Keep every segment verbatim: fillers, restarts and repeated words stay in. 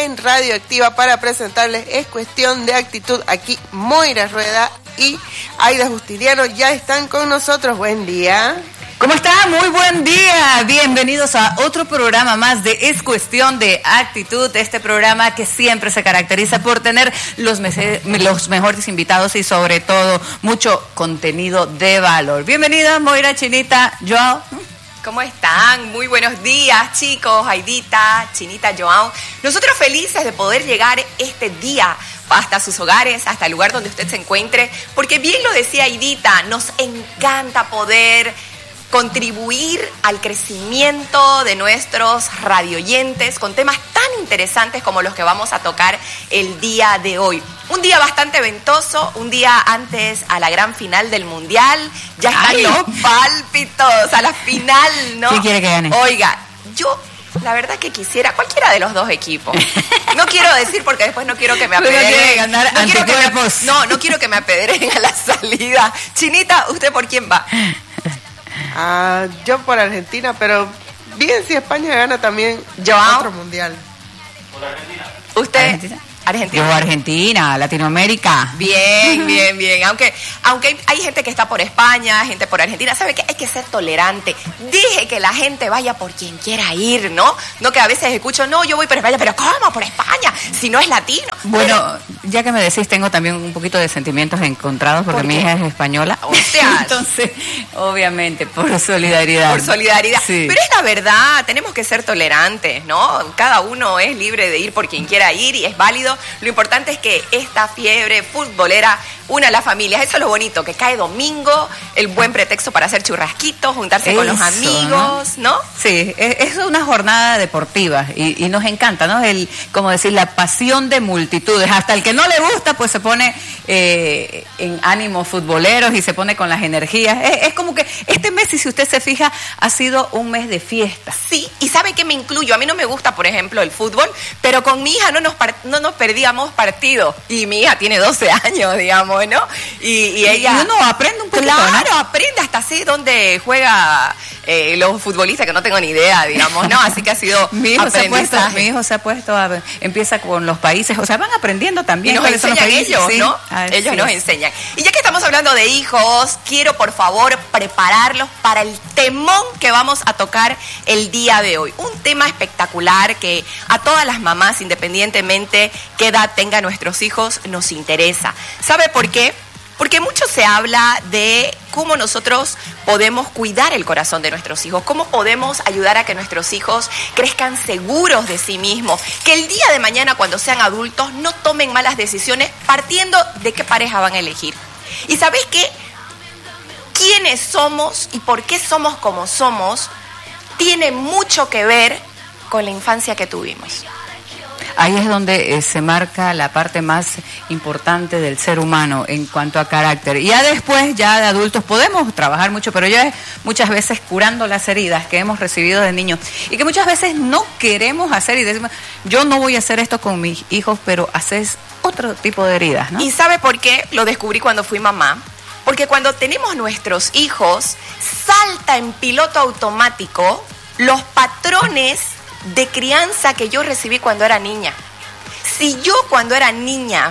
en Radioactiva para presentarles Es Cuestión de Actitud. Aquí Moira Rueda y Aida Justiniano ya están con nosotros. Buen día. ¿Cómo está? Muy buen día. Bienvenidos a otro programa más de Es Cuestión de Actitud. Este programa que siempre se caracteriza por tener los, me- los mejores invitados y sobre todo mucho contenido de valor. Bienvenida Moira, Chinita, Joao. ¿Cómo están? Muy buenos días, chicos, Aidita, Chinita, Joao. Nosotros felices de poder llegar este día hasta sus hogares, hasta el lugar donde usted se encuentre, porque bien lo decía Aidita, nos encanta poder contribuir al crecimiento de nuestros radioyentes con temas tan interesantes como los que vamos a tocar el día de hoy. Un día bastante ventoso, un día antes a la gran final del Mundial. Ya están Ay. los pálpitos a la final, ¿no? ¿Quién quiere que gane? Oiga, yo la verdad que quisiera cualquiera de los dos equipos. No quiero decir porque después no quiero que me Pero apedreen. quiere ganar no, quiero que me, anticuerpos. no, no quiero que me apedreen a la salida. Chinita, ¿usted por quién va? Ah, yo por Argentina, pero bien si España gana también Joao. otro mundial. ¿Usted? ¿Argentina? Argentina. Yo, Argentina, Latinoamérica. Bien, bien, bien. Aunque, aunque hay, hay gente que está por España, gente por Argentina. ¿Sabe qué? Hay que ser tolerante. Deje que la gente vaya por quien quiera ir, ¿no? No que a veces escucho, no, yo voy por España, pero ¿cómo por España? Si no es latino. Bueno, ya que me decís, tengo también un poquito de sentimientos encontrados porque ¿Por mi qué? hija es española. O sea, Entonces, obviamente, por solidaridad. Por solidaridad. Sí. Pero es la verdad, tenemos que ser tolerantes, ¿no? Cada uno es libre de ir por quien quiera ir y es válido. Lo importante es que esta fiebre futbolera una a las familias. Eso es lo bonito, que cae domingo, el buen pretexto para hacer churrasquitos, juntarse con los Eso, amigos, ¿no? Sí, es, es una jornada deportiva y, y nos encanta, ¿no? El, como decir, la pasión de multitudes. Hasta el que no le gusta, pues se pone eh, en ánimos futboleros y se pone con las energías. Es, es como que este mes, si usted se fija, ha sido un mes de fiesta. Sí, y ¿sabe qué me incluyo? A mí no me gusta, por ejemplo, el fútbol, pero con mi hija no nos, par- no nos perdíamos partidos. Y mi hija tiene doce años, digamos, ¿no? Y, y ella... Y uno aprende un poquito, Claro, ¿no? aprende, hasta sé dónde juega eh, los futbolistas, que no tengo ni idea, digamos, ¿no? Así que ha sido Mi hijo, se ha puesto, aprendizaje. mi hijo se ha puesto a, empieza con los países, o sea, van aprendiendo Y también nos cuáles son los enseñan países. ellos, Sí, ¿no? así Ellos nos es. enseñan. Y ya que estamos hablando de hijos, quiero por favor prepararlos para el temón que vamos a tocar el día de hoy. Un tema espectacular que a todas las mamás, independientemente qué edad tengan nuestros hijos, nos interesa. ¿Sabe por qué? Porque mucho se habla de cómo nosotros podemos cuidar el corazón de nuestros hijos, cómo podemos ayudar a que nuestros hijos crezcan seguros de sí mismos, que el día de mañana cuando sean adultos no tomen malas decisiones partiendo de qué pareja van a elegir. ¿Y sabes qué? Quiénes somos y por qué somos como somos tiene mucho que ver con la infancia que tuvimos. Ahí es donde eh, se marca la parte más importante del ser humano en cuanto a carácter. Y ya después, ya de adultos, podemos trabajar mucho, pero ya es muchas veces curando las heridas que hemos recibido de niños y que muchas veces no queremos hacer y decimos, yo no voy a hacer esto con mis hijos, pero haces otro tipo de heridas, ¿no? ¿Y sabe por qué? Lo descubrí cuando fui mamá. Porque cuando tenemos nuestros hijos, salta en piloto automático los patrones de crianza que yo recibí cuando era niña. Si yo cuando era niña,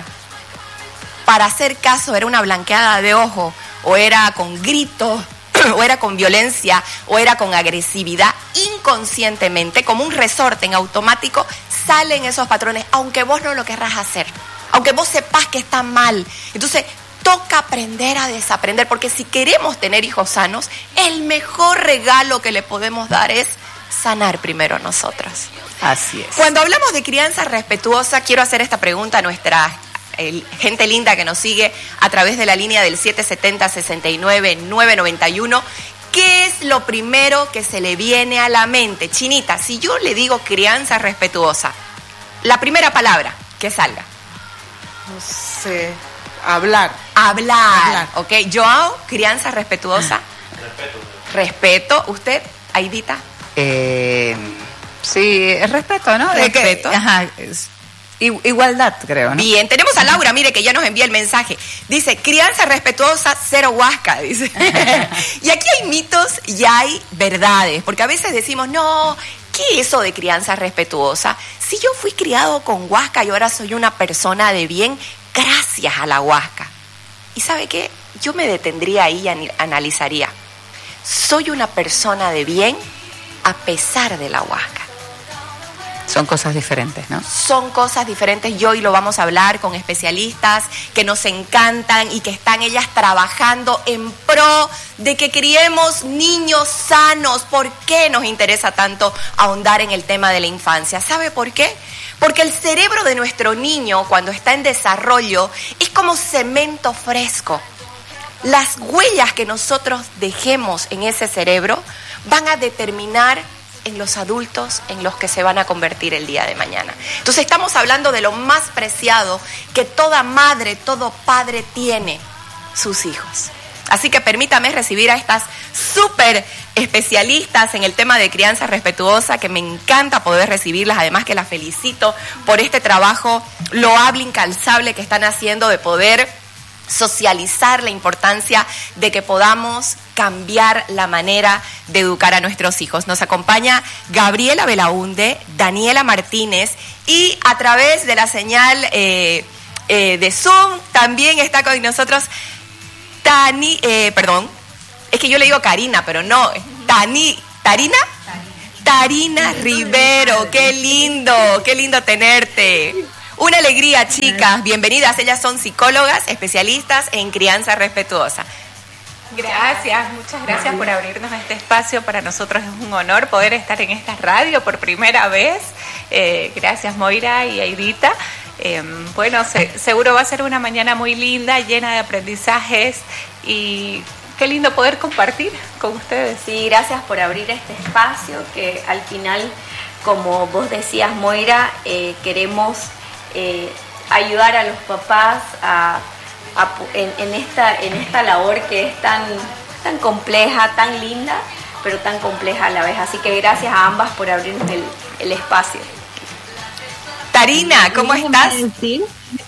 para hacer caso, era una blanqueada de ojo, o era con gritos, o era con violencia, o era con agresividad, inconscientemente, como un resorte en automático, salen esos patrones, aunque vos no lo querrás hacer, aunque vos sepas que está mal. Entonces, toca aprender a desaprender, porque si queremos tener hijos sanos, el mejor regalo que le podemos dar es sanar primero nosotras. Así es. Cuando hablamos de crianza respetuosa, quiero hacer esta pregunta a nuestra eh, gente linda que nos sigue a través de la línea del siete siete cero, seis nueve, nueve nueve uno. ¿Qué es lo primero que se le viene a la mente? Chinita, si yo le digo crianza respetuosa, la primera palabra que salga. No sé, hablar. Hablar. Hablar. Ok, Joao, crianza respetuosa. Respeto. Respeto. ¿Usted, Aidita? Eh, sí, el respeto, ¿no? De que- Respeto. ajá, es i- igualdad, creo, ¿no? Bien, tenemos a Laura, mire, que ya nos envía el mensaje. Dice, crianza respetuosa, cero huasca, dice. Y aquí hay mitos y hay verdades, porque a veces decimos, no, ¿qué es eso de crianza respetuosa? Si yo fui criado con huasca y ahora soy una persona de bien, gracias a la huasca. ¿Y sabe qué? Yo me detendría ahí y analizaría. Soy una persona de bien a pesar de la huasca. Son cosas diferentes, ¿no? Son cosas diferentes y hoy lo vamos a hablar con especialistas que nos encantan y que están ellas trabajando en pro de que criemos niños sanos. ¿Por qué nos interesa tanto ahondar en el tema de la infancia? ¿Sabe por qué? Porque el cerebro de nuestro niño cuando está en desarrollo es como cemento fresco. Las huellas que nosotros dejemos en ese cerebro van a determinar en los adultos en los que se van a convertir el día de mañana. Entonces estamos hablando de lo más preciado que toda madre, todo padre tiene, sus hijos. Así que permítame recibir a estas súper especialistas en el tema de crianza respetuosa, que me encanta poder recibirlas, además que las felicito por este trabajo loable, incalzable que están haciendo de poder socializar la importancia de que podamos cambiar la manera de educar a nuestros hijos. Nos acompaña Gabriela Belaunde, Daniela Martínez y a través de la señal eh, eh, de Zoom también está con nosotros Tani, eh, perdón, es que yo le digo Karina, pero no, Tani, ¿Tarina? Tarina Rivero, qué lindo, qué lindo tenerte. Una alegría, chicas, bienvenidas. Ellas son psicólogas, especialistas en crianza respetuosa. Gracias, muchas gracias por abrirnos este espacio. Para nosotros es un honor poder estar en esta radio por primera vez. Eh, gracias, Moira y Aidita. Eh, bueno, se, seguro va a ser una mañana muy linda, llena de aprendizajes y qué lindo poder compartir con ustedes. Sí, gracias por abrir este espacio que al final, como vos decías, Moira, eh, queremos eh, ayudar a los papás a, a, en, en, esta, en esta labor que es tan, tan compleja, tan linda, pero tan compleja a la vez. Así que gracias a ambas por abrirnos el, el espacio. Tarina, ¿cómo estás? Sí,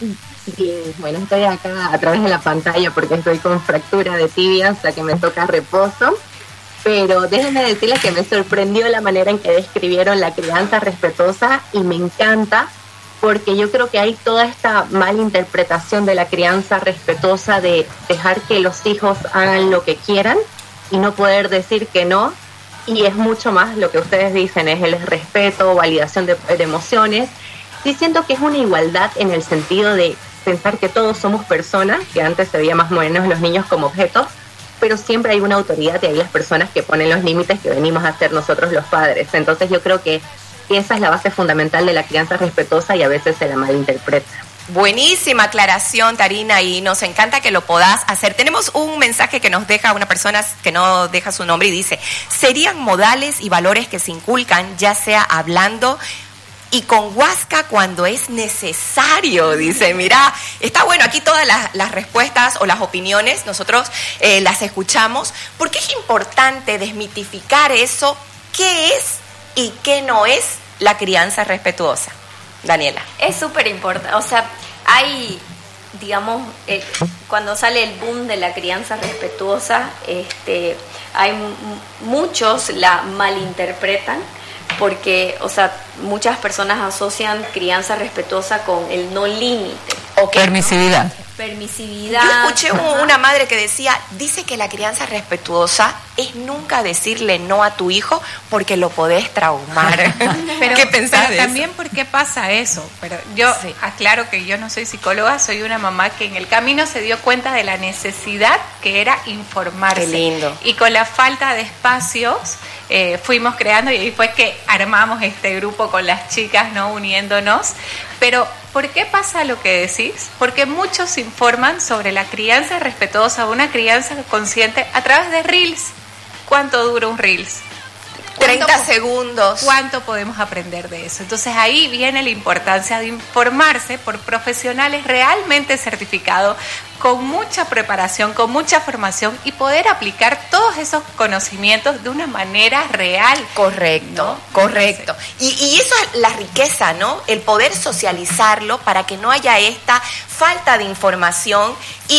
bien, bueno, estoy acá a través de la pantalla porque estoy con fractura de tibia, hasta que me toca reposo, pero déjenme decirles que me sorprendió la manera en que describieron la crianza respetuosa y me encanta porque yo creo que hay toda esta mala interpretación de la crianza respetuosa de dejar que los hijos hagan lo que quieran y no poder decir que no, y es mucho más lo que ustedes dicen, es el respeto, validación de, de emociones. Sí siento que es una igualdad en el sentido de pensar que todos somos personas, que antes se veía más o menos los niños como objetos, pero siempre hay una autoridad y hay las personas que ponen los límites que venimos a hacer nosotros los padres. Entonces yo creo que esa es la base fundamental de la crianza respetuosa y a veces se la malinterpreta. Buenísima aclaración, Tarina, y nos encanta que lo podás hacer. Tenemos un mensaje que nos deja una persona que no deja su nombre y dice: serían modales y valores que se inculcan, ya sea hablando y con huasca cuando es necesario, dice. Mira, está bueno, aquí todas las, las respuestas o las opiniones nosotros eh, las escuchamos, porque es importante desmitificar eso, qué es y qué no es la crianza respetuosa. Daniela. Es súper importante, o sea, hay, digamos, eh, cuando sale el boom de la crianza respetuosa, este, hay m- muchos la malinterpretan, porque, o sea, muchas personas asocian crianza respetuosa con el no límite. O permisividad. ¿no? Permisividad. Yo escuché un, una madre que decía, dice que la crianza respetuosa es nunca decirle no a tu hijo porque lo podés traumar. Pero, ¿Qué pensás pero de eso? también por qué pasa eso. Pero yo Sí. aclaro que yo no soy psicóloga, soy una mamá que en el camino se dio cuenta de la necesidad que era informarse. Qué lindo. Y con la falta de espacios eh, fuimos creando, y ahí fue que armamos este grupo con las chicas, ¿no? Uniéndonos. Pero ¿por qué pasa lo que decís? Porque muchos informan sobre la crianza respetuosa, una crianza consciente a través de Reels. ¿Cuánto dura un Reels? treinta segundos. ¿Cuánto podemos aprender de eso? Entonces ahí viene la importancia de informarse por profesionales realmente certificados con mucha preparación, con mucha formación y poder aplicar todos esos conocimientos de una manera real. Correcto, ¿no? Correcto. Y, y eso es la riqueza, ¿no? El poder socializarlo para que no haya esta falta de información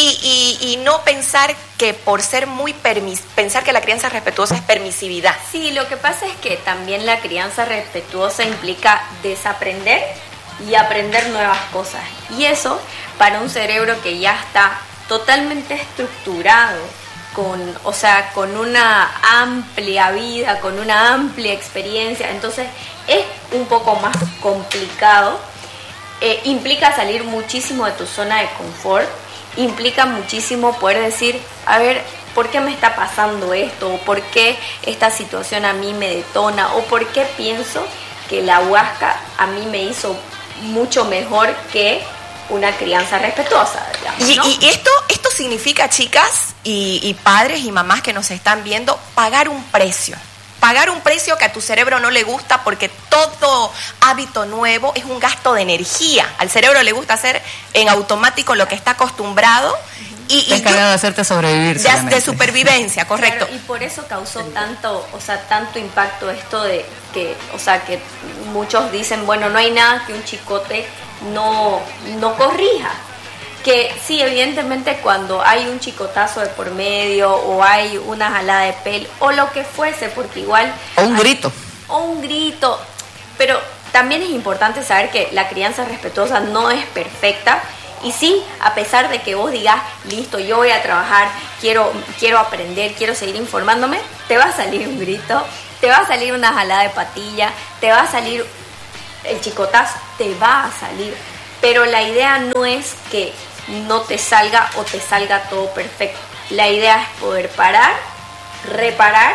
y, y, y no pensar que por ser muy permis pensar que la crianza respetuosa es permisividad. Sí, lo que pasa es que también la crianza respetuosa implica desaprender y aprender nuevas cosas. Y eso, para un cerebro que ya está totalmente estructurado, con, o sea, con una amplia vida, con una amplia experiencia, entonces es un poco más complicado. Eh, implica salir muchísimo de tu zona de confort, implica muchísimo poder decir, a ver, ¿por qué me está pasando esto? ¿O por qué esta situación a mí me detona? ¿O por qué pienso que la huasca a mí me hizo mucho mejor que una crianza respetuosa, digamos, ¿no? Y, y esto, esto significa, chicas y, y padres y mamás que nos están viendo, pagar un precio. Pagar un precio que a tu cerebro no le gusta, porque todo hábito nuevo es un gasto de energía. Al cerebro le gusta hacer en automático lo que está acostumbrado. Y, Está y encargado yo, de hacerte sobrevivir. de, de supervivencia, correcto. Claro, y por eso causó tanto, o sea, tanto impacto esto de que, o sea, que muchos dicen, bueno, no hay nada que un chicote no, no corrija. Que sí, evidentemente cuando hay un chicotazo de por medio o hay una jalada de pelo o lo que fuese, porque igual... O un hay, grito. O un grito, pero también es importante saber que la crianza respetuosa no es perfecta. Y sí, a pesar de que vos digas, listo, yo voy a trabajar, quiero, quiero aprender, quiero seguir informándome, te va a salir un grito, te va a salir una jalada de patilla, te va a salir el chicotazo, te va a salir. Pero la idea no es que no te salga o te salga todo perfecto. La idea es poder parar, reparar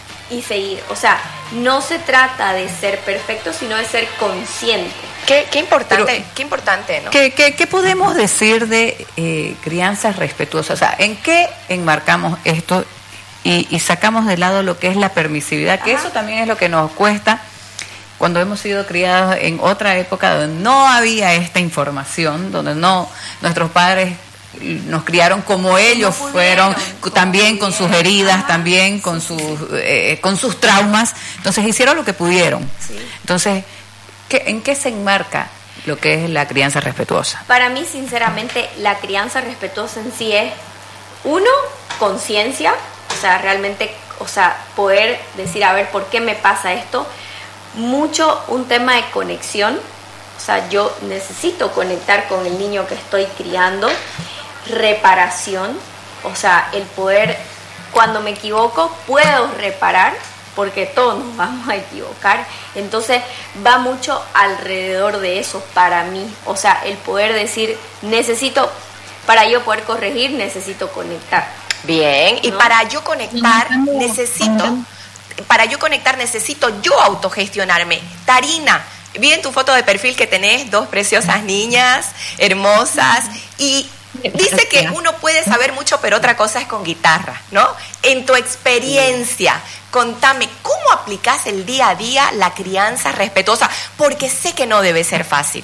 y seguir. O sea, no se trata de ser perfecto, sino de ser consciente. Qué, qué importante, Pero, qué importante, ¿no? ¿Qué, qué, qué podemos decir de eh, crianzas respetuosas? O sea, ¿en qué enmarcamos esto y, y sacamos de lado lo que es la permisividad? Que Ajá. eso también es lo que nos cuesta cuando hemos sido criados en otra época donde no había esta información, donde no nuestros padres nos criaron como ellos Como fueron, pudieron, como también con sus pudieron. heridas, Ajá. también con sus eh, con sus traumas. Entonces hicieron lo que pudieron. Sí. Entonces, ¿qué, ¿en qué se enmarca lo que es la crianza respetuosa? Para mí, sinceramente, la crianza respetuosa en sí es, uno, conciencia, o sea, realmente, o sea, poder decir, a ver, ¿por qué me pasa esto? Mucho un tema de conexión, o sea, yo necesito conectar con el niño que estoy criando. Reparación, o sea, el poder, cuando me equivoco, puedo reparar, porque todos nos vamos a equivocar. Entonces va mucho alrededor de eso para mí, o sea, el poder decir, necesito, para yo poder corregir, necesito conectar. Bien, y ¿no? para yo conectar necesito, para yo conectar necesito yo autogestionarme. Tarina, vi en tu foto de perfil que tenés dos preciosas niñas, hermosas, y dice que uno puede saber mucho, pero otra cosa es con guitarra, ¿no? En tu experiencia, contame, ¿cómo aplicás el día a día la crianza respetuosa? Porque sé que no debe ser fácil.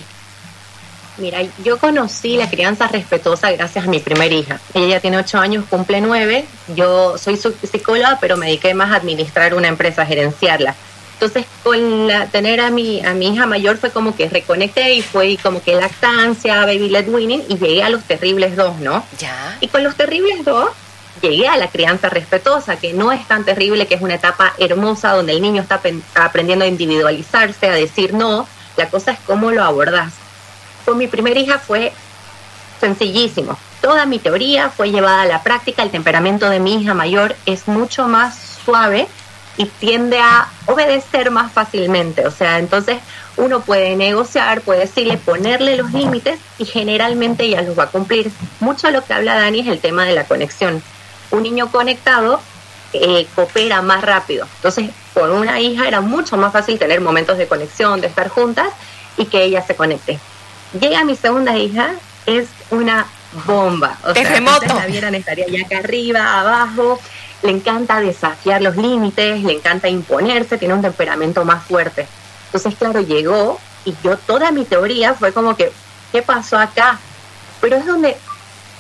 Mira, yo conocí la crianza respetuosa gracias a mi primera hija. Ella ya tiene ocho años, cumple nueve. Yo soy su psicóloga, pero me dediqué más a administrar una empresa, a gerenciarla. Entonces, con la, tener a mi, a mi hija mayor fue como que reconecté y fue como que lactancia, baby led weaning, y llegué a los terribles dos, ¿no? Ya. Y con los terribles dos llegué a la crianza respetuosa, que no es tan terrible, que es una etapa hermosa donde el niño está aprendiendo a individualizarse, a decir no. La cosa es cómo lo abordás. Con mi primera hija fue sencillísimo. Toda mi teoría fue llevada a la práctica. El temperamento de mi hija mayor es mucho más suave y tiende a obedecer más fácilmente. O sea, entonces uno puede negociar, puede decirle, ponerle los límites y generalmente ella los va a cumplir. Mucho de lo que habla Dani es el tema de la conexión. Un niño conectado eh, coopera más rápido. Entonces, con una hija era mucho más fácil tener momentos de conexión, de estar juntas y que ella se conecte. Llega mi segunda hija, es una bomba. O Terremoto. sea, si ustedes la vieran, estaría ya acá arriba, abajo. Le encanta desafiar los límites, le encanta imponerse, tiene un temperamento más fuerte. Entonces, claro, llegó y yo toda mi teoría fue como que, ¿qué pasó acá? Pero es donde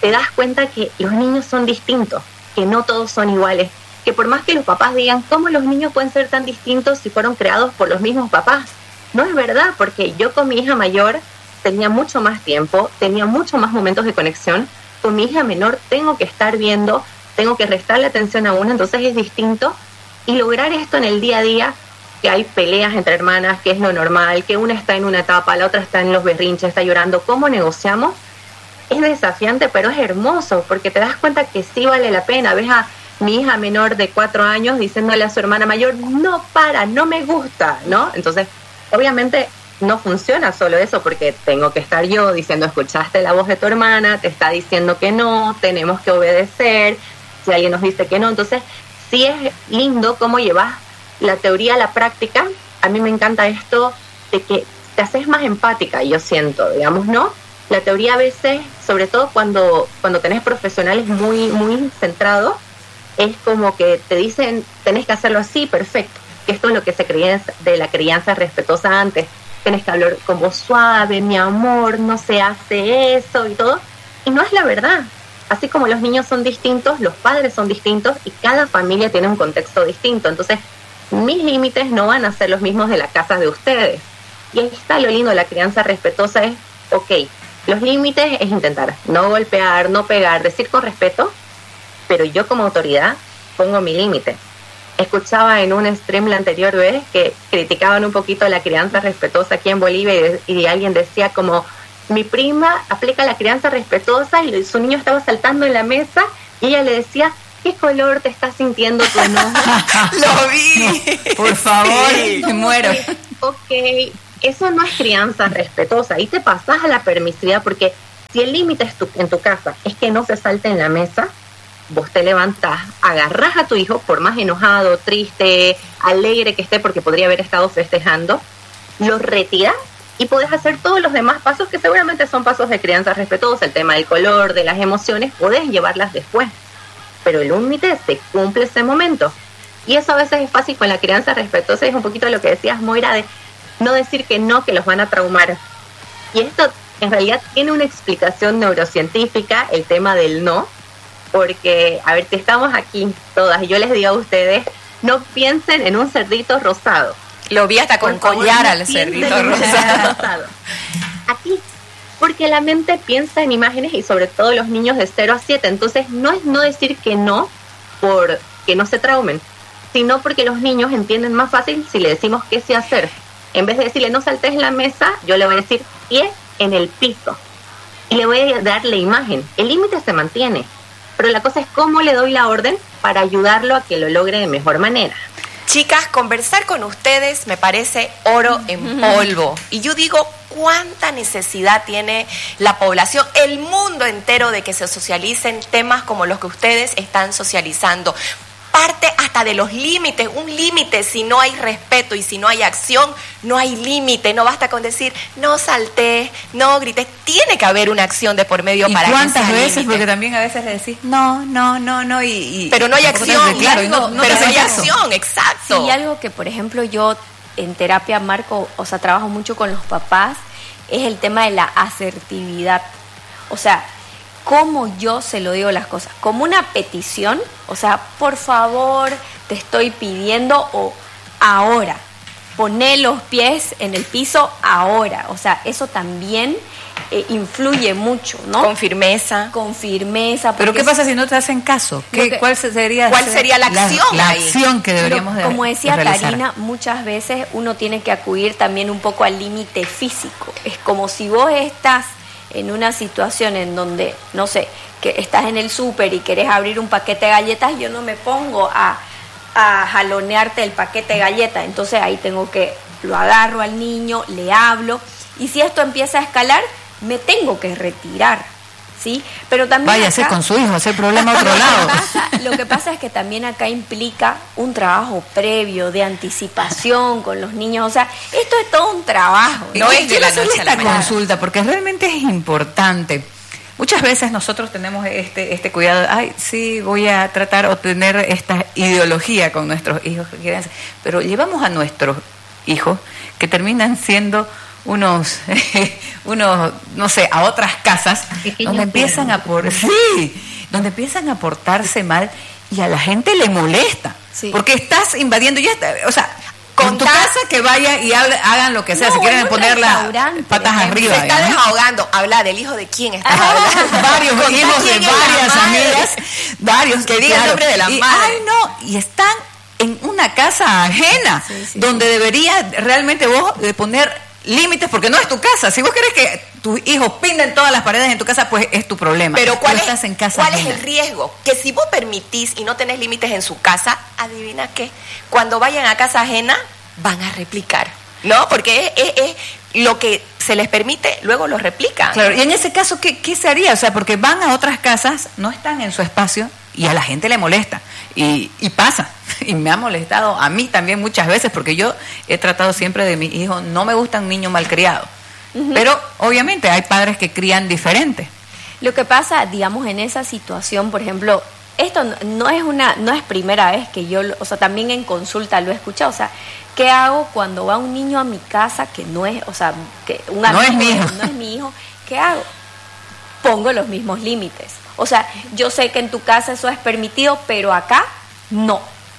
te das cuenta que los niños son distintos, que no todos son iguales, que por más que los papás digan, ¿cómo los niños pueden ser tan distintos si fueron creados por los mismos papás? No es verdad, porque yo con mi hija mayor tenía mucho más tiempo, tenía mucho más momentos de conexión. Con mi hija menor tengo que estar viendo, tengo que restarle atención a una, entonces es distinto. Y lograr esto en el día a día, que hay peleas entre hermanas, que es lo normal, que una está en una etapa, la otra está en los berrinches, está llorando, ¿cómo negociamos? Es desafiante, pero es hermoso, porque te das cuenta que sí vale la pena. Ves a mi hija menor de cuatro años diciéndole a su hermana mayor, no para, no me gusta, ¿no? Entonces, obviamente no funciona solo eso, porque tengo que estar yo diciendo, escuchaste la voz de tu hermana, te está diciendo que no, tenemos que obedecer, si alguien nos dice que no. Entonces, sí es lindo cómo llevas la teoría a la práctica. A mí me encanta esto de que te haces más empática, yo siento, digamos, ¿no? La teoría a veces, sobre todo cuando, cuando tenés profesionales muy, muy centrados, es como que te dicen, tenés que hacerlo así, perfecto. Que esto es lo que se creía de la crianza respetuosa antes. Tenés que hablar como suave, mi amor, no se hace eso y todo. Y no es la verdad. Así como los niños son distintos, los padres son distintos y cada familia tiene un contexto distinto. Entonces, mis límites no van a ser los mismos de la casa de ustedes. Y ahí está lo lindo de la crianza respetuosa, es, ok, los límites es intentar no golpear, no pegar, decir con respeto, pero yo como autoridad pongo mi límite. Escuchaba en un stream la anterior vez que criticaban un poquito la crianza respetuosa aquí en Bolivia y, y alguien decía como, mi prima aplica la crianza respetuosa y su niño estaba saltando en la mesa y ella le decía, ¿qué color te estás sintiendo tu enojo? Lo vi. No, por favor, Sí. me muero. Ok, eso no es crianza respetuosa. Ahí te pasas a la permisividad, porque si el límite es tu, en tu casa es que no se salte en la mesa, vos te levantás, agarrás a tu hijo, por más enojado, triste, alegre que esté porque podría haber estado festejando, lo retiras y podés hacer todos los demás pasos que seguramente son pasos de crianza respetuosa, el tema del color, de las emociones, podés llevarlas después. Pero el límite se cumple ese momento. Y eso a veces es fácil con la crianza respetuosa, es un poquito lo que decías, Moira, de no decir que no, que los van a traumar. Y esto en realidad tiene una explicación neurocientífica, el tema del no, porque, a ver, si estamos aquí todas y yo les digo a ustedes, no piensen en un cerdito rosado. Lo vi hasta con Por favor, collar no al piensen cerdito en un rosado. cerdito rosado. Aquí, porque la mente piensa en imágenes y sobre todo los niños de cero a siete, entonces no es no decir que no por que no se traumen, sino porque los niños entienden más fácil si le decimos qué sí hacer. En vez de decirle no saltes la mesa, yo le voy a decir pie en el piso y le voy a dar la imagen. El límite se mantiene, pero la cosa es cómo le doy la orden para ayudarlo a que lo logre de mejor manera. Chicas, conversar con ustedes me parece oro en polvo. Y yo digo, ¿cuánta necesidad tiene la población, el mundo entero, de que se socialicen temas como los que ustedes están socializando? Parte hasta de los límites, un límite, si no hay respeto y si no hay acción, no hay límite. No basta con decir, no salté, no grité, tiene que haber una acción de por medio ¿Y para que cuántas sea veces? límite. Porque también a veces le decís, no, no, no, no, y... y Pero no hay tampoco te- acción, claro, y no, no pero te no hay hacen caso. acción, exacto. Sí, algo que, por ejemplo, yo en terapia marco, o sea, trabajo mucho con los papás, es el tema de la asertividad. O sea, cómo yo se lo digo las cosas, como una petición, o sea, por favor, te estoy pidiendo, o ahora, poné los pies en el piso ahora. O sea, eso también eh, influye mucho, ¿no? Con firmeza. Con firmeza. Pero porque ¿qué pasa si no te hacen caso? ¿Qué, Lo que- ¿Cuál sería, ¿Cuál sería la acción la, ahí? acción que deberíamos de, Como decía de realizar? Karina, muchas veces uno tiene que acudir también un poco al límite físico. Es como si vos estás en una situación en donde, no sé, que estás en el súper y querés abrir un paquete de galletas, yo no me pongo a, a jalonearte el paquete de galletas. Entonces ahí tengo que, lo agarro al niño, le hablo, y si esto empieza a escalar, me tengo que retirar, ¿sí? Pero también Váyase acá- con su hijo, hacer problema a otro lo que lado. pasa- Lo que pasa es que también acá implica un trabajo previo de anticipación con los niños. O sea, esto es todo un trabajo. No es de quiero la hacerle noche a la esta mañana. consulta porque realmente es importante. Muchas veces nosotros tenemos este este cuidado, ay, sí, voy a tratar o tener esta ideología con nuestros hijos que quieren hacer, pero llevamos a nuestros hijos que terminan siendo unos, unos, no sé, a otras casas Pequeños donde empiezan a por, sí, donde empiezan a portarse mal y a la gente le molesta, Sí. porque estás invadiendo, ya está, o sea, con tu Contá- casa que vaya y hable- hagan lo que sea, No, si quieren en un poner las restaurante, patas por ejemplo. arriba. Se está digamos. desahogando. Habla del hijo de quién está hablando. Varios Contá hijos de quién es la varias madre. amigas, varios Que diga el nombre de la y, madre. Ay, no, y están en una casa ajena, Sí, sí, donde debería realmente vos de poner límites, porque no es tu casa. Si vos querés que tus hijos pinten todas las paredes en tu casa, pues es tu problema. Pero ¿cuál, es, estás en casa ¿cuál es ajena. el riesgo? Que si vos permitís y no tenés límites en su casa, adivina qué, cuando vayan a casa ajena van a replicar, ¿no? Porque es, es- es lo que se les permite, luego lo replican. Claro, y en ese caso, ¿qué, ¿qué se haría? O sea, porque van a otras casas, no están en su espacio y a la gente le molesta. Y, y pasa. Y me ha molestado a mí también muchas veces, porque yo he tratado siempre de mis hijos, no me gustan niños malcriados. Pero obviamente hay padres que crían diferente. Lo que pasa, digamos, en esa situación, por ejemplo, esto no, no es una, no es primera vez que yo, lo- o sea, también en consulta lo he escuchado, o sea, ¿qué hago cuando va un niño a mi casa que no es, o sea, que un No es amigo mi hijo. no es mi hijo? ¿Qué hago? Pongo los mismos límites. O sea, yo sé que en tu casa eso es permitido, pero acá no.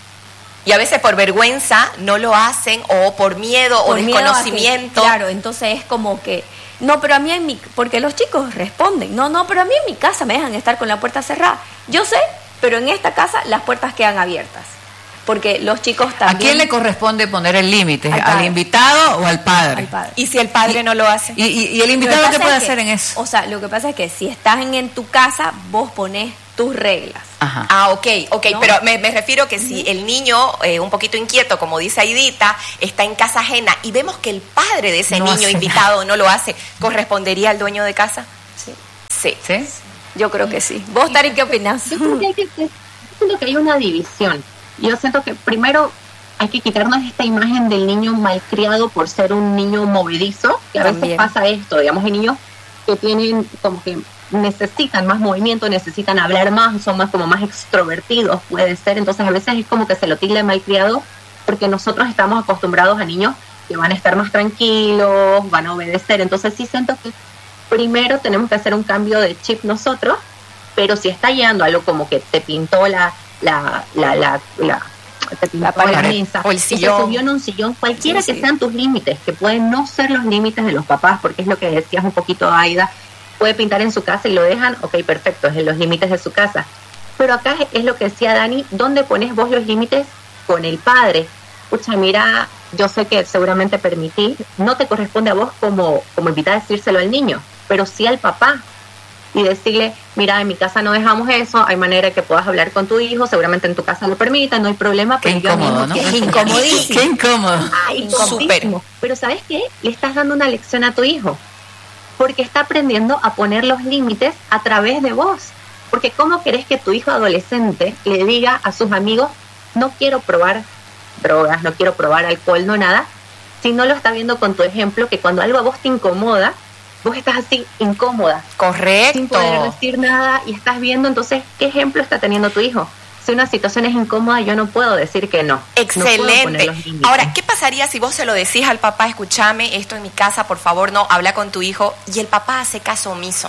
Y a veces por vergüenza no lo hacen o por miedo o Por miedo a que- desconocimiento. claro, entonces es como que, no, pero a mí en mi, porque los chicos responden, no, no, pero a mí en mi casa me dejan estar con la puerta cerrada. Yo sé, pero en esta casa las puertas quedan abiertas. Porque los chicos también... ¿A quién le corresponde poner el límite? Al ¿Al, padre. invitado o al padre? al padre. Y si el padre no lo hace. Y, y- y el Lo invitado que qué pasa puede es que- hacer en eso? O sea, lo que pasa es que si estás en, en tu casa, vos ponés tus reglas. Ajá. Ah, ok, ok, ¿No? pero me, me refiero que si el niño, eh, un poquito inquieto, como dice Aidita, está en casa ajena y vemos que el padre de ese No niño hace invitado no lo hace, ¿correspondería al dueño de casa? Sí. Sí. ¿Sí? Yo creo que sí. ¿Vos, Tari, qué opinás? Yo creo que hay que- yo siento que hay una división. Yo siento que primero hay que quitarnos esta imagen del niño malcriado por ser un niño movedizo, que a veces También. pasa esto, digamos, hay niños que tienen como que necesitan más movimiento, necesitan hablar más, son más como más extrovertidos, puede ser, entonces a veces es como que se lo tilda de malcriado porque nosotros estamos acostumbrados a niños que van a estar más tranquilos, van a obedecer, entonces sí siento que primero tenemos que hacer un cambio de chip nosotros, pero si está llegando algo como que te pintó la la la la, la te pintó La la, pared mesa o el o se sillón. subió en un sillón, cualquiera Sí, que sí. sean tus límites, que pueden no ser los límites de los papás, porque es lo que decías un poquito, Aida, puede pintar en su casa y lo dejan, ok, perfecto, es en los límites de su casa. Pero acá es, es lo que decía Dani, ¿dónde pones vos los límites con el padre? Escucha, mira, yo sé que seguramente permitís, no te corresponde a vos como, como invitar a decírselo al niño, pero sí al papá. Y decirle, mira, en mi casa no dejamos eso, hay manera que puedas hablar con tu hijo, seguramente en tu casa lo permitan, no hay problema, Qué pero yo a mi hijo incómodo, ¿no? quiero Es enseñarle". incomodísimo. Qué incómodo. Ay, Súper. incomodísimo. Pero ¿sabes qué? Le estás dando una lección a tu hijo. Porque está aprendiendo a poner los límites a través de vos. Porque ¿cómo querés que tu hijo adolescente le diga a sus amigos, no quiero probar drogas, no quiero probar alcohol, no nada, si no lo está viendo con tu ejemplo, que cuando algo a vos te incomoda, vos estás así incómoda, sin poder Correcto. decir nada y estás viendo, entonces, ¿qué ejemplo está teniendo tu hijo? Si una situación es incómoda, yo no puedo decir que no. No puedo poner Excelente. los límites. Ahora, ¿qué pasaría si vos se lo decís al papá, escúchame, esto en mi casa, por favor, no, habla con tu hijo, y el papá hace caso omiso?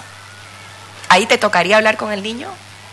¿Ahí te tocaría hablar con el niño?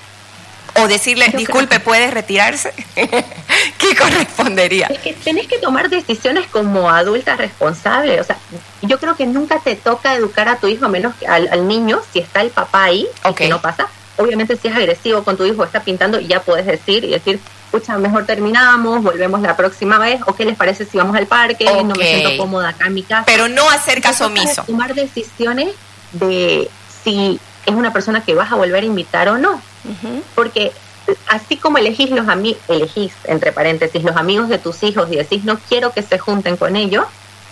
¿O decirle, Yo disculpe, creo que- ¿puedes retirarse? ¿Qué correspondería? Es que tenés que tomar decisiones como adulta responsable. O sea, yo creo que nunca te toca educar a tu hijo, a menos que al, al niño, si está el papá ahí, y Ok. que no pasa. Obviamente, si es agresivo con tu hijo, está pintando, ya puedes decir y decir, escucha, mejor terminamos, volvemos la próxima vez, o qué les parece si vamos al parque, no Ok. me siento cómoda acá en mi casa. Pero no hacer caso Entonces, omiso. tomar decisiones de si es una persona que vas a volver a invitar o no. Ujú. Porque así como elegís los amigos, elegís, entre paréntesis, los amigos de tus hijos y decís, no quiero que se junten con ellos,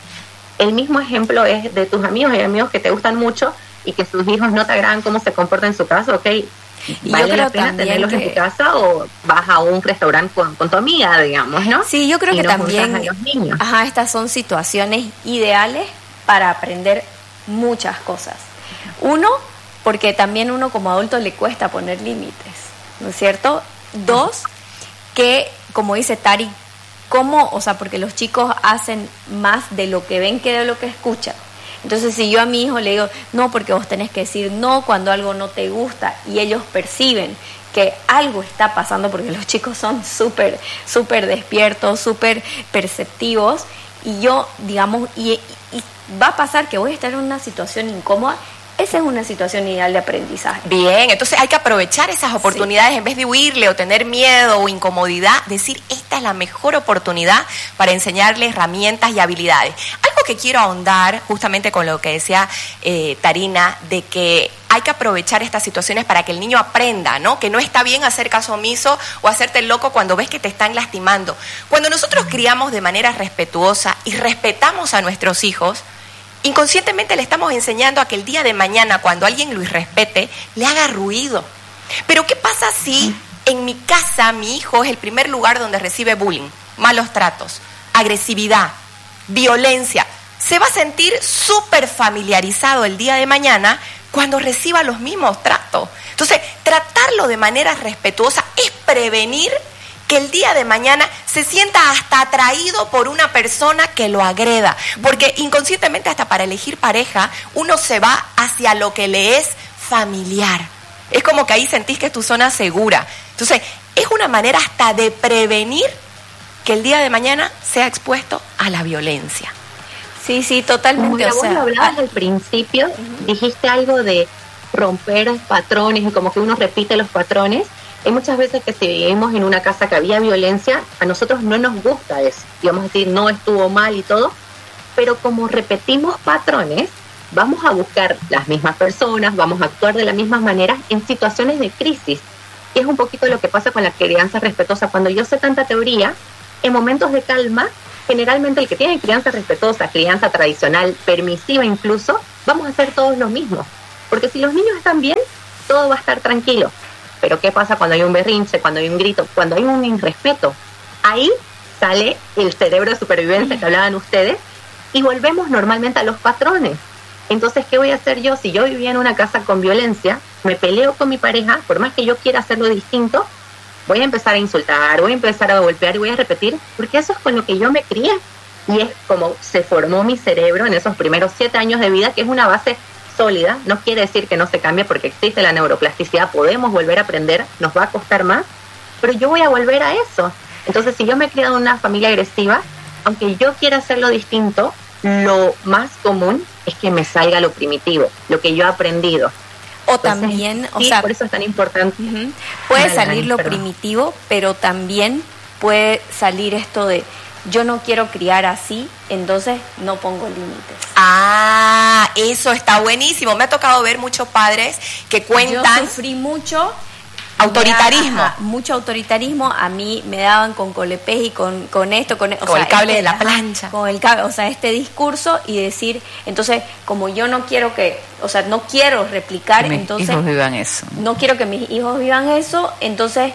el mismo ejemplo es de tus amigos. Hay amigos que te gustan mucho y que sus hijos no te agradan cómo se comportan en su casa, ok, Y yo vale la creo pena también tenerlos en que- tu casa o vas a un restaurante con, con tu amiga, digamos, ¿no? Sí, yo creo Y que no también, juntas a los niños. ajá, estas son situaciones ideales para aprender muchas cosas. Uno, porque también uno como adulto le cuesta poner límites, ¿no es cierto? Dos, que como dice Tari, ¿cómo? O sea, porque los chicos hacen más de lo que ven que de lo que escuchan. Entonces, si yo a mi hijo le digo, no, porque vos tenés que decir no cuando algo no te gusta, y ellos perciben que algo está pasando, porque los chicos son súper, súper despiertos, súper perceptivos, y yo, digamos, y, y va a pasar que voy a estar en una situación incómoda. Esa es una situación ideal de aprendizaje. Bien, entonces hay que aprovechar esas oportunidades, sí. En vez de huirle o tener miedo o incomodidad, decir, esta es la mejor oportunidad para enseñarle herramientas y habilidades. Algo que quiero ahondar, justamente con lo que decía eh, Tarina, de que hay que aprovechar estas situaciones para que el niño aprenda, ¿no? Que no está bien hacer caso omiso o hacerte el loco cuando ves que te están lastimando. Cuando nosotros criamos de manera respetuosa y respetamos a nuestros hijos, inconscientemente le estamos enseñando a que el día de mañana, cuando alguien lo irrespete, le haga ruido. Pero ¿qué pasa si en mi casa mi hijo es el primer lugar donde recibe bullying, malos tratos, agresividad, violencia? Se va a sentir súper familiarizado el día de mañana cuando reciba los mismos tratos. Entonces, tratarlo de manera respetuosa es prevenir que el día de mañana se sienta hasta atraído por una persona que lo agreda. Porque inconscientemente, hasta para elegir pareja, uno se va hacia lo que le es familiar. Es como que ahí sentís que es tu zona segura. Entonces, es una manera hasta de prevenir que el día de mañana sea expuesto a la violencia. Sí, sí, totalmente. Como o sea, vos lo hablabas al principio, uh-huh. dijiste algo de romper patrones, y como que uno repite los patrones. Hay muchas veces que si vivimos en una casa que había violencia, a nosotros no nos gusta eso. Y vamos a decir, no, estuvo mal y todo. Pero como repetimos patrones, vamos a buscar las mismas personas, vamos a actuar de la misma manera en situaciones de crisis. Y es un poquito lo que pasa con la crianza respetuosa. Cuando yo sé tanta teoría, en momentos de calma, generalmente el que tiene crianza respetuosa, crianza tradicional, permisiva incluso, vamos a hacer todos lo mismo. Porque si los niños están bien, todo va a estar tranquilo. Pero ¿qué pasa cuando hay un berrinche, cuando hay un grito, cuando hay un irrespeto? Ahí sale el cerebro de supervivencia que hablaban ustedes y volvemos normalmente a los patrones. Entonces, ¿qué voy a hacer yo? Si yo vivía en una casa con violencia, me peleo con mi pareja, por más que yo quiera hacerlo distinto, voy a empezar a insultar, voy a empezar a golpear y voy a repetir, porque eso es con lo que yo me crié. Y es como se formó mi cerebro en esos primeros siete años de vida, que es una base sólida. No quiere decir que no se cambie porque existe la neuroplasticidad, podemos volver a aprender, nos va a costar más, pero yo voy a volver a eso. Entonces, si yo me he criado en una familia agresiva, aunque yo quiera hacerlo distinto, lo más común es que me salga lo primitivo, lo que yo he aprendido. O Entonces, también, o sí, sea, por eso es tan importante. Uh-huh. Puede Dale, salir Dani, lo perdón. primitivo, pero también puede salir esto de yo no quiero criar así, entonces no pongo límites. Ah, eso está buenísimo. Me ha tocado ver muchos padres que cuentan. Yo sufrí mucho autoritarismo. Ajá, mucho autoritarismo. A mí me daban con colepés y con, con esto, con, o con sea, el cable este, de la ajá, plancha. Con el cable, o sea, este discurso y decir, entonces, como yo no quiero que, o sea, no quiero replicar, que mis entonces. hijos vivan eso. No quiero que mis hijos vivan eso, entonces,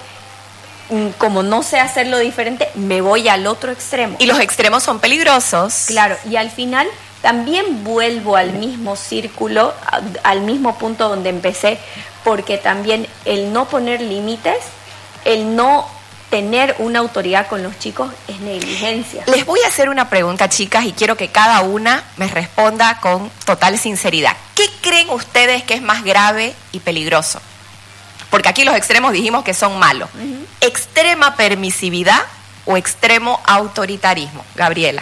como no sé hacerlo diferente, me voy al otro extremo. Y los extremos son peligrosos. Claro, y al final también vuelvo al mismo círculo, al mismo punto donde empecé, porque también el no poner límites, el no tener una autoridad con los chicos es negligencia. Les voy a hacer una pregunta, chicas, y quiero que cada una me responda con total sinceridad. ¿Qué creen ustedes que es más grave y peligroso? Porque aquí los extremos dijimos que son malos. Uh-huh. ¿Extrema permisividad o extremo autoritarismo? Gabriela.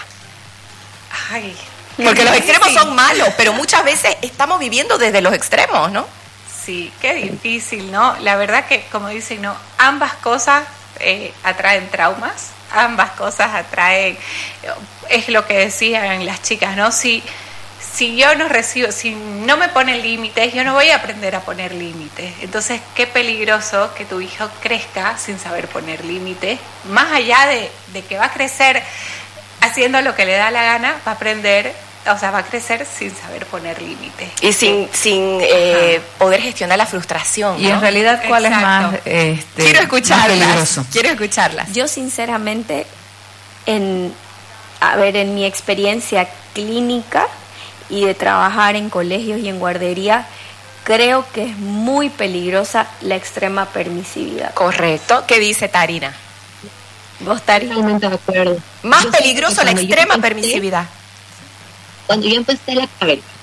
Ay, porque los extremos sí. son malos, pero muchas veces estamos viviendo desde los extremos, ¿no? Sí, qué difícil, ¿no? La verdad que, como dicen, ¿no? Ambas cosas eh, atraen traumas, ambas cosas atraen, es lo que decían las chicas, ¿no? Si, si yo no recibo, si no me ponen límites, yo no voy a aprender a poner límites. Entonces, qué peligroso que tu hijo crezca sin saber poner límites, más allá de, de que va a crecer haciendo lo que le da la gana, va a aprender, o sea, va a crecer sin saber poner límites. Y sin, sin eh, poder gestionar la frustración, Y ¿no? en realidad, ¿cuál Exacto. es más este, Quiero más escucharlas, peligroso? quiero escucharlas. Yo sinceramente, en, a ver, en mi experiencia clínica y de trabajar en colegios y en guardería, creo que es muy peligrosa la extrema permisividad. Correcto. ¿Qué dice Tarina? ¿Vos, Tari? Totalmente de acuerdo. Más Yo peligroso siento la que cuando yo extrema empecé- permisividad. Cuando yo empecé la, a ver,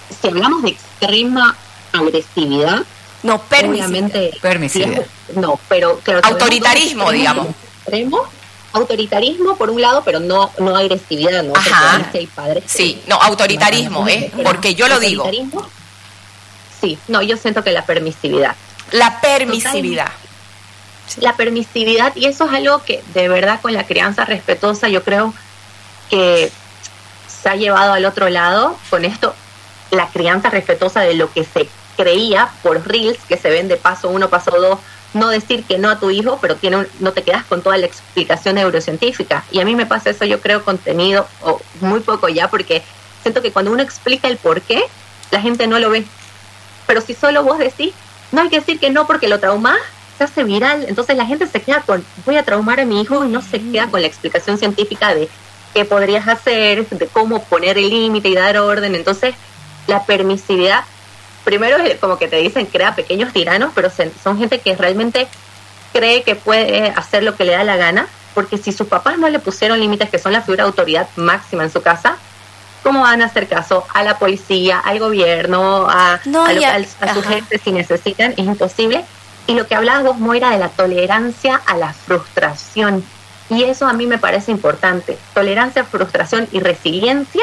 si hablamos de extrema agresividad, No, permisividad. obviamente... Permisividad. si es- no, pero... Claro, Autoritarismo, tenemos dos digamos. extremos. Autoritarismo por un lado, pero no no agresividad, ¿no? Porque Ajá. a veces hay padres que- Sí, no, autoritarismo, ¿eh? Porque yo lo digo. Autoritarismo, sí, no, yo siento que la permisividad. La permisividad. La permisividad, y eso es algo que de verdad con la crianza respetuosa yo creo que se ha llevado al otro lado con esto, la crianza respetuosa de lo que se creía por reels que se ven de paso uno, paso dos, no decir que no a tu hijo, pero tiene un- no te quedas con toda la explicación neurocientífica. Y a mí me pasa eso, yo creo, contenido, o muy poco ya, porque siento que cuando uno explica el por qué, la gente no lo ve. Pero si solo vos decís, no hay que decir que no porque lo traumás, se hace viral. Entonces la gente se queda con, voy a traumar a mi hijo, y no se queda con la explicación científica de qué podrías hacer, de cómo poner el límite y dar orden. Entonces la permisividad, primero es como que te dicen, crea pequeños tiranos, pero se- son gente que realmente cree que puede hacer lo que le da la gana, porque si sus papás no le pusieron límites, que son la figura de autoridad máxima en su casa, ¿cómo van a hacer caso a la policía, al gobierno, a, No, a, lo- y a- al- a su ajá. gente si necesitan? Es imposible. Y lo que hablabas vos, Moira, de la tolerancia a la frustración, y eso a mí me parece importante. Tolerancia, frustración y resiliencia,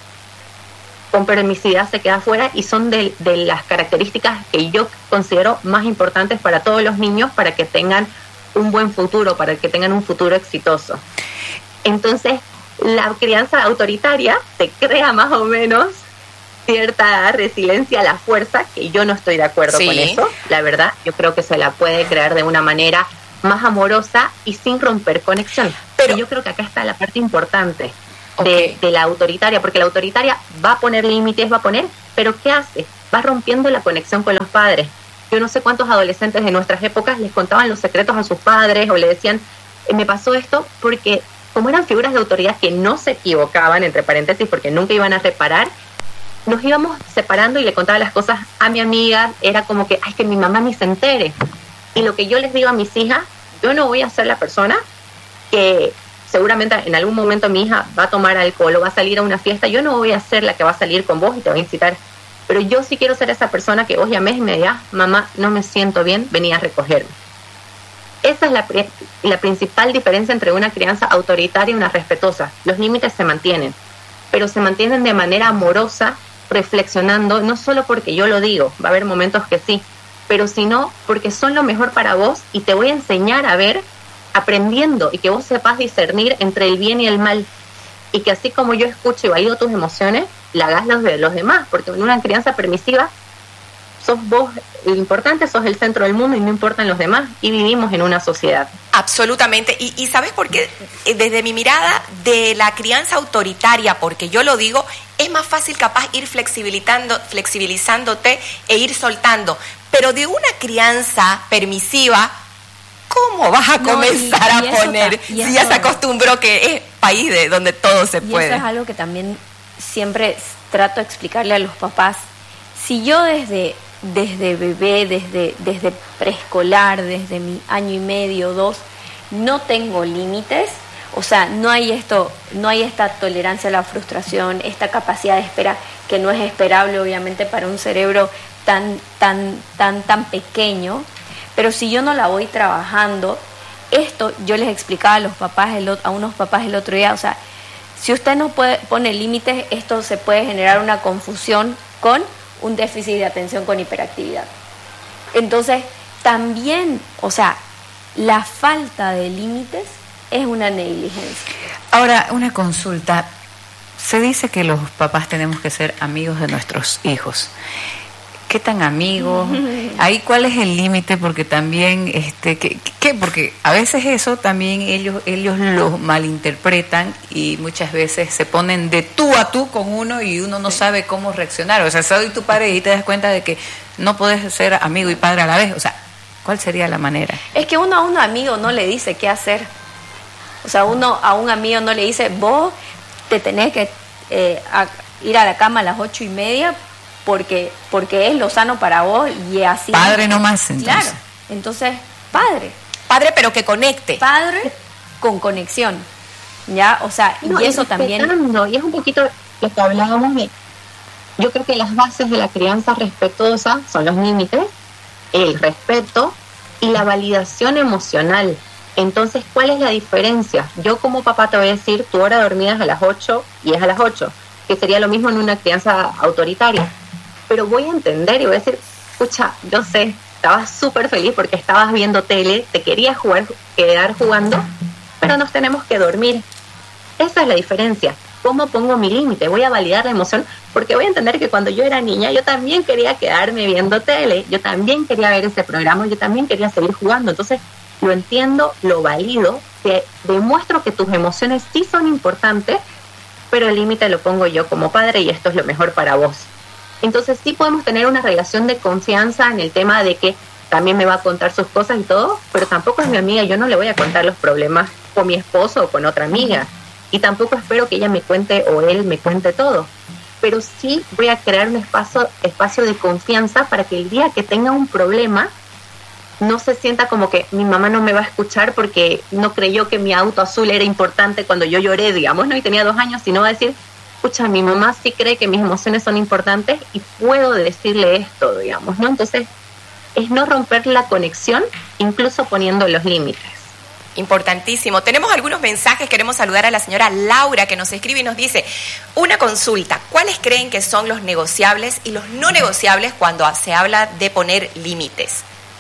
con permisividad se queda fuera, y son de, de las características que yo considero más importantes para todos los niños, para que tengan un buen futuro, para que tengan un futuro exitoso. Entonces, la crianza autoritaria te crea más o menos cierta resiliencia a la fuerza, que yo no estoy de acuerdo Sí. con eso, la verdad. Yo creo que se la puede crear de una manera más amorosa y sin romper conexión. Pero yo creo que acá está la parte importante de, Ok. de la autoritaria, porque la autoritaria va a poner límites, va a poner, pero ¿qué hace? Va rompiendo la conexión con los padres. Yo no sé cuántos adolescentes de nuestras épocas les contaban los secretos a sus padres, o le decían, eh, me pasó esto, porque como eran figuras de autoridad que no se equivocaban, entre paréntesis, porque nunca iban a reparar, nos íbamos separando, y le contaba las cosas a mi amiga. Era como que, ay, que mi mamá ni se entere. Y lo que yo les digo a mis hijas, yo no voy a ser la persona que seguramente en algún momento mi hija va a tomar alcohol o va a salir a una fiesta. Yo no voy a ser la que va a salir con vos y te va a incitar, pero yo sí quiero ser esa persona que vos llames y me digas, mamá, no me siento bien, vení a recogerme. Esa es la, pri- la principal diferencia entre una crianza autoritaria y una respetuosa. Los límites se mantienen, pero se mantienen de manera amorosa, reflexionando, no solo porque yo lo digo, va a haber momentos que sí, pero sino porque son lo mejor para vos, y te voy a enseñar a ver, aprendiendo, y que vos sepas discernir entre el bien y el mal, y que así como yo escucho y valido tus emociones, la hagas los de los demás, porque en una crianza permisiva sos vos el importante, sos el centro del mundo y no importan los demás, y vivimos en una sociedad. Absolutamente. Y, y ¿sabes por qué? Eh, Desde mi mirada de la crianza autoritaria, porque yo lo digo, es más fácil capaz ir flexibilizando, flexibilizándote e ir soltando. Pero de una crianza permisiva, ¿cómo vas a No, comenzar y- y a eso poner? ta- y Si ya eso- se acostumbró que es país de donde todo se Y puede. eso es algo que también siempre s- trato de explicarle a los papás. Si yo desde, desde bebé, desde, desde preescolar, desde mi año y medio, dos, no tengo límites, o sea, no hay esto, no hay esta tolerancia a la frustración, esta capacidad de espera que no es esperable obviamente para un cerebro tan, tan, tan, tan pequeño, pero si yo no la voy trabajando, esto yo les explicaba a los papás, el o- a unos papás el otro día, o sea, si usted no puede, pone límites, esto se puede generar una confusión con un déficit de atención con hiperactividad. Entonces, también, o sea, la falta de límites es una negligencia. Ahora, una consulta. Se dice que los papás tenemos que ser amigos de nuestros hijos. ¿Qué tan amigos? Ahí, ¿cuál es el límite? Porque también, este, ¿qué, qué? Porque a veces eso también ellos ellos lo malinterpretan, y muchas veces se ponen de tú a tú con uno y uno no sabe cómo reaccionar. O sea, soy tu padre y te das cuenta de que no puedes ser amigo y padre a la vez. O sea, ¿cuál sería la manera? Es que uno a un amigo no le dice qué hacer. O sea, uno a un amigo no le dice, vos te tenés que eh, a- ir a la cama a las ocho y media porque, porque es lo sano para vos, y así. Padre no más, entonces. Claro. Entonces, padre. Padre, pero que conecte. Padre con conexión. ¿Ya? O sea, No, y eso también. respetando, y es un poquito lo que hablábamos de yo creo que las bases de la crianza respetuosa son los límites, el respeto y la validación emocional. Entonces, ¿cuál es la diferencia? Yo como papá te voy a decir, tu hora de dormida es a las ocho y es a las ocho, que sería lo mismo en una crianza autoritaria. Pero voy a entender y voy a decir, escucha, yo sé, estabas súper feliz porque estabas viendo tele, te querías jugar, quedar jugando, pero nos tenemos que dormir. Esa es la diferencia. ¿Cómo pongo mi límite? Voy a validar la emoción, porque voy a entender que cuando yo era niña, yo también quería quedarme viendo tele, yo también quería ver ese programa, yo también quería seguir jugando. Entonces, lo entiendo, lo valido, te demuestro que tus emociones sí son importantes, pero el límite lo pongo yo como padre y esto es lo mejor para vos. Entonces, sí podemos tener una relación de confianza en el tema de que también me va a contar sus cosas y todo, pero tampoco es mi amiga, yo no le voy a contar los problemas con mi esposo o con otra amiga. Y tampoco espero que ella me cuente o él me cuente todo. Pero sí voy a crear un espacio, espacio de confianza para que el día que tenga un problema no se sienta como que mi mamá no me va a escuchar porque no creyó que mi auto azul era importante cuando yo lloré, digamos, ¿no? Y tenía dos años, sino va a decir, escucha, mi mamá sí cree que mis emociones son importantes y puedo decirle esto, digamos, ¿no? Entonces, es no romper la conexión, incluso poniendo los límites. Importantísimo. Tenemos algunos mensajes, queremos saludar a la señora Laura que nos escribe y nos dice, una consulta, ¿cuáles creen que son los negociables y los no negociables cuando se habla de poner límites?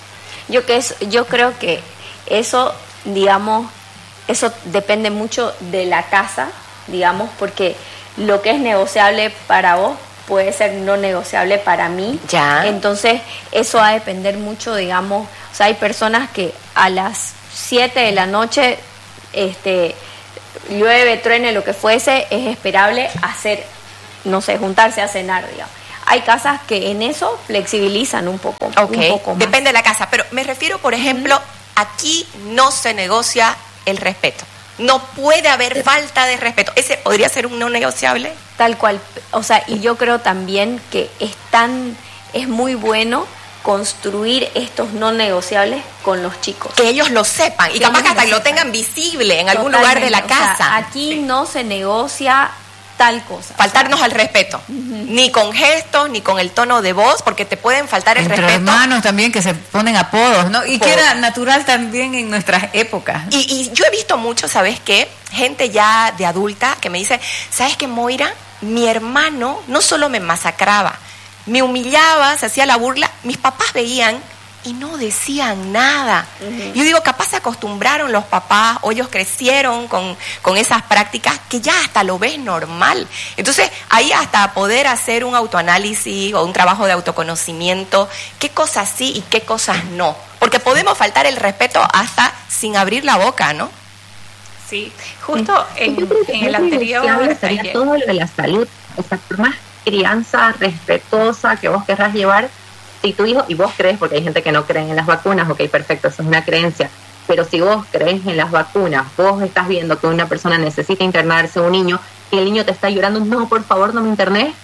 Yo, que es, yo creo que eso, digamos, eso depende mucho de la casa, digamos, porque lo que es negociable para vos puede ser no negociable para mí. Ya. Entonces, eso va a depender mucho, digamos, o sea, hay personas que a las siete de la noche, este, llueve, truene, lo que fuese, es esperable hacer, no sé, juntarse a cenar, digamos. Hay casas que en eso flexibilizan un poco, okay. un poco más. Depende de la casa, pero me refiero, por ejemplo, aquí no se negocia el respeto. No puede haber falta de respeto. ¿Ese podría ser un no negociable? Tal cual. O sea, y yo creo también que es tan, es muy bueno construir estos no negociables con los chicos. Que ellos lo sepan y que capaz que hasta lo, lo tengan visible en algún Totalmente. lugar de la casa. O sea, aquí sí. No se negocia tal cosa. Faltarnos o sea, al respeto, uh-huh. ni con gestos, ni con el tono de voz, porque te pueden faltar el Entre respeto. hermanos también que se ponen apodos, ¿no? Y Por... que era natural también en nuestras épocas. Y, y yo he visto mucho, ¿sabes qué? Gente ya de adulta que me dice, ¿sabes qué, Moira? Mi hermano no solo me masacraba, me humillaba, se hacía la burla, mis papás veían y no decían nada. Uh-huh. Yo digo, capaz se acostumbraron los papás o ellos crecieron con, con esas prácticas que ya hasta lo ves normal. Entonces, ahí hasta poder hacer un autoanálisis o un trabajo de autoconocimiento, qué cosas sí y qué cosas no. Porque podemos faltar el respeto hasta sin abrir la boca, ¿no? Sí, justo sí. en, en el anterior... Sería todo lo de la salud, o sea, por más crianza respetuosa que vos querrás llevar, si tu hijo, y vos crees, porque hay gente que no cree en las vacunas, ok, perfecto, eso es una creencia, pero si vos crees en las vacunas, vos estás viendo que una persona necesita internarse, un niño, y el niño te está llorando, no, por favor, no me interné,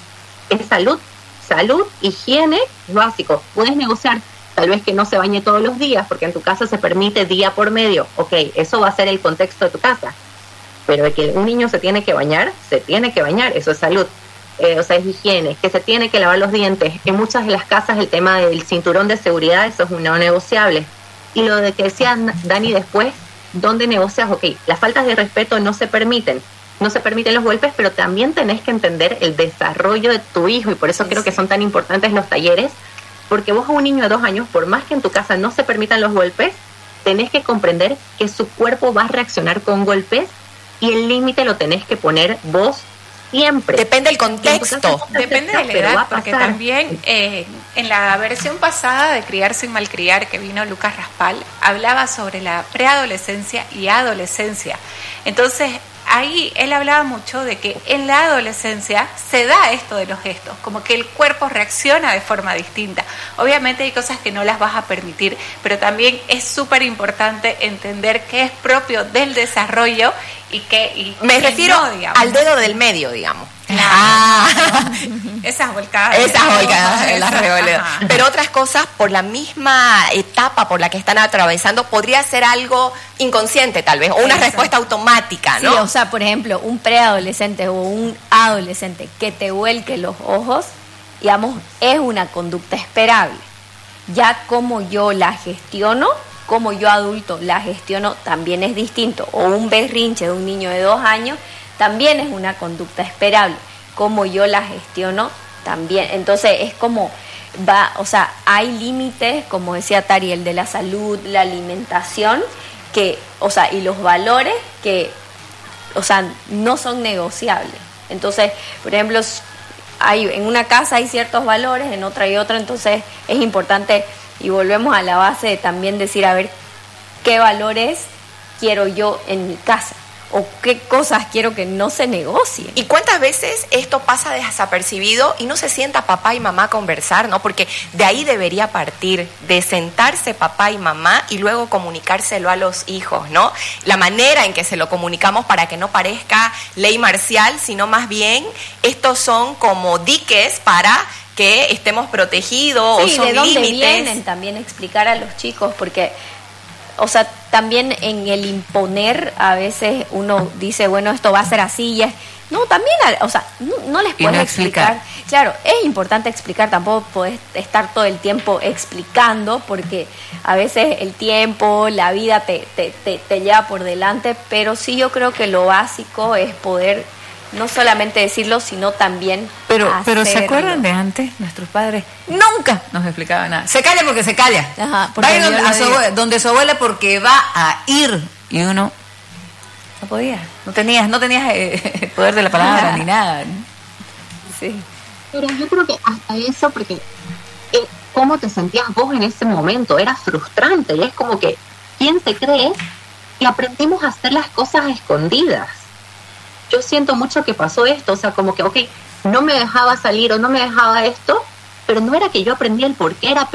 es salud, salud, higiene, es básico, puedes negociar, tal vez que no se bañe todos los días, porque en tu casa se permite día por medio, ok, eso va a ser el contexto de tu casa, pero de que un niño se tiene que bañar, se tiene que bañar, eso es salud. Eh, o sea, es higiene, que se tiene que lavar los dientes. En muchas de las casas el tema del cinturón de seguridad, eso es un no negociable. Y lo de que decía Dani después, ¿dónde negocias? Ok, las faltas de respeto no se permiten, no se permiten los golpes, pero también tenés que entender el desarrollo de tu hijo, y por eso sí, creo sí. que son tan importantes los talleres, porque vos a un niño de dos años, por más que en tu casa no se permitan los golpes, tenés que comprender que su cuerpo va a reaccionar con golpes, y el límite lo tenés que poner vos siempre. Depende del contexto. Depende de la edad, porque también eh, en la versión pasada de Criar sin Malcriar, que vino Lucas Raspal, hablaba sobre la preadolescencia y adolescencia. Entonces, ahí él hablaba mucho de que en la adolescencia se da esto de los gestos, como que el cuerpo reacciona de forma distinta. Obviamente hay cosas que no las vas a permitir, pero también es súper importante entender que es propio del desarrollo y que y me que refiero no, digamos. al dedo del medio, digamos. Ah, Esas volcadas. esas volcadas en las Esas, revoleadas. ajá. Pero otras cosas, por la misma etapa por la que están atravesando, podría ser algo inconsciente tal vez, o una Eso. respuesta automática, Sí, ¿no? o sea, por ejemplo, un preadolescente o un adolescente que te vuelque los ojos, digamos, es una conducta esperable. Ya como yo la gestiono, como yo adulto la gestiono, también es distinto. O un berrinche de un niño de dos años, también es una conducta esperable. Como yo la gestiono, también. Entonces es como va, o sea, hay límites, como decía Tari, el de la salud, la alimentación, que, o sea, y los valores que, o sea, no son negociables. Entonces, por ejemplo, hay, en una casa hay ciertos valores, en otra hay otra, entonces es importante, y volvemos a la base de también decir, a ver, qué valores quiero yo en mi casa, o qué cosas quiero que no se negocien. ¿Y cuántas veces esto pasa desapercibido y no se sienta papá y mamá a conversar, ¿no? Porque de ahí debería partir, de sentarse papá y mamá y luego comunicárselo a los hijos, ¿no? La manera en que se lo comunicamos para que no parezca ley marcial, sino más bien estos son como diques para que estemos protegidos, Sí, o son de dónde límites. vienen también explicar a los chicos, porque, o sea, también en el imponer a veces uno dice, bueno, esto va a ser así, y es, no, también, o sea, no, no les Y puedes no explicar. explicar. Claro, es importante explicar, tampoco podés estar todo el tiempo explicando, porque a veces el tiempo, la vida te, te, te, te lleva por delante, pero sí yo creo que lo básico es poder no solamente decirlo, sino también Pero, pero ¿se hacerlo. acuerdan de antes? Nuestros padres nunca nos explicaban nada. Se calla porque se calla. Ajá, porque Va a ir yo donde, lo a su digo. abue- donde su abuela porque va a ir. Y uno no podía. No tenías, no tenías eh, el poder de la palabra ni nada. ¿no? Sí. Pero yo creo que hasta eso, porque eh, cómo te sentías vos en ese momento, era frustrante, y es como que, ¿quién se cree que aprendimos a hacer las cosas a escondidas? Yo siento mucho que pasó esto, o sea, como que, ok, no me dejaba salir o no me dejaba esto, pero no era que yo aprendía el por qué, era